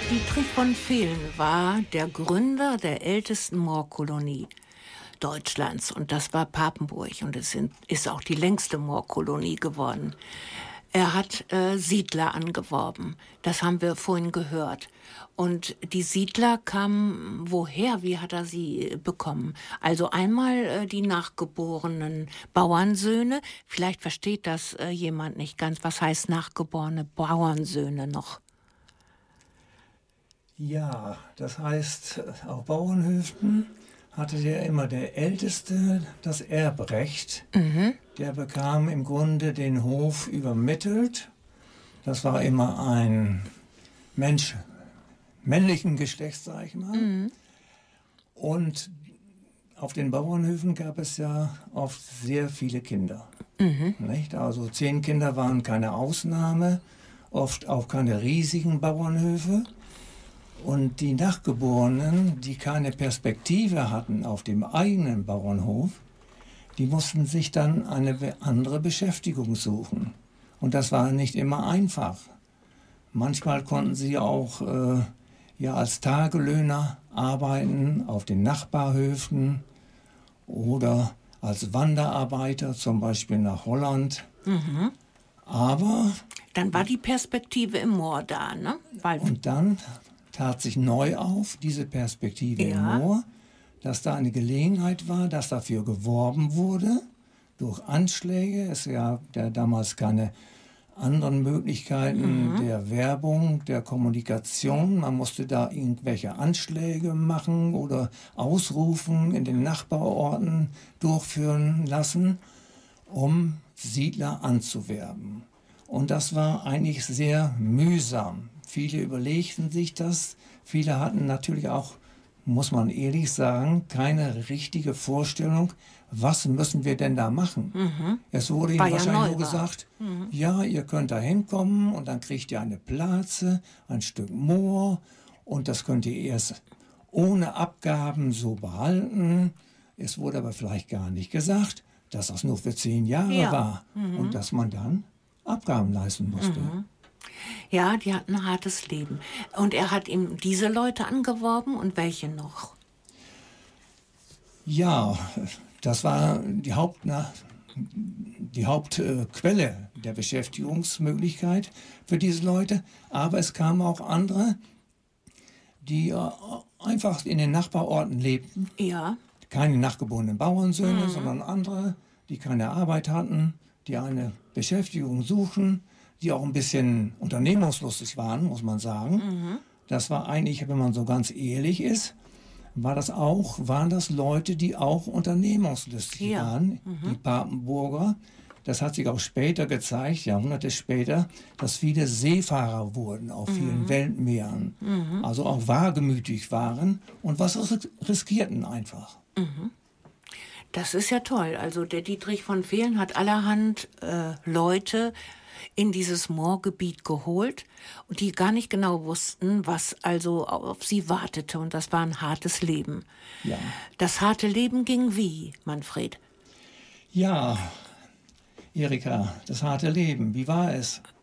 Dietrich von Velen war der Gründer der ältesten Moorkolonie Deutschlands. Und das war Papenburg. Und es ist auch die längste Moorkolonie geworden. Er hat Siedler angeworben. Das haben wir vorhin gehört. Und die Siedler kamen woher? Wie hat er sie bekommen? Also einmal die nachgeborenen Bauernsöhne. Vielleicht versteht das jemand nicht ganz. Was heißt nachgeborene Bauernsöhne noch? Ja, das heißt, auf Bauernhöfen hatte der Älteste das Erbrecht. Der bekam im Grunde den Hof übermittelt. Das war immer ein Mensch männlichen Geschlechts, sag ich mal. Und auf den Bauernhöfen gab es ja oft sehr viele Kinder. Nicht? Also 10 Kinder waren keine Ausnahme, oft auch keine riesigen Bauernhöfe. Und die Nachgeborenen, die keine Perspektive hatten auf dem eigenen Bauernhof, die mussten sich dann eine andere Beschäftigung suchen. Und das war nicht immer einfach. Manchmal konnten sie auch als Tagelöhner arbeiten auf den Nachbarhöfen oder als Wanderarbeiter, zum Beispiel nach Holland. Aber dann war die Perspektive im Moor da, ne? Und dann tat sich neu auf, diese Perspektive im Moor, dass da eine Gelegenheit war, dass dafür geworben wurde, durch Anschläge. Es gab ja damals keine anderen Möglichkeiten der Werbung, der Kommunikation. Man musste da irgendwelche Anschläge machen oder Ausrufen in den Nachbarorten durchführen lassen, um Siedler anzuwerben. Und das war eigentlich sehr mühsam. Viele überlegten sich das. Viele hatten natürlich auch, muss man ehrlich sagen, keine richtige Vorstellung, was müssen wir denn da machen. Es wurde ihnen wahrscheinlich nur gesagt, ja, ihr könnt da hinkommen und dann kriegt ihr eine Plaze, ein Stück Moor und das könnt ihr erst ohne Abgaben so behalten. Es wurde aber vielleicht gar nicht gesagt, dass das nur für 10 Jahre war und dass man dann Abgaben leisten musste. Ja, die hatten ein hartes Leben. Und er hat ihm diese Leute angeworben und welche noch? Ja, das war die Hauptquelle der Beschäftigungsmöglichkeit für diese Leute. Aber es kamen auch andere, die einfach in den Nachbarorten lebten. Ja. Keine nachgeborenen Bauernsöhne, sondern andere, die keine Arbeit hatten, die eine Beschäftigung suchen, die auch ein bisschen unternehmungslustig waren, muss man sagen. Das war eigentlich, wenn man so ganz ehrlich ist, waren das Leute, die auch unternehmungslustig waren, die Papenburger. Das hat sich auch später gezeigt, Jahrhunderte später, dass viele Seefahrer wurden auf vielen Weltmeeren. Also auch wagemütig waren und was riskierten einfach. Das ist ja toll. Also der Dietrich von Velen hat allerhand Leute in dieses Moorgebiet geholt und die gar nicht genau wussten, was also auf sie wartete. Und das war ein hartes Leben. Ja. Das harte Leben ging wie, Manfred? Ja, Erika, das harte Leben, wie war es?